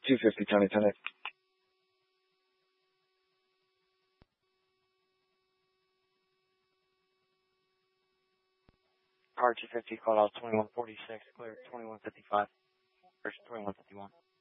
250, Tony, Tony. Car 250 called out 2146, clear 2155, or 2151.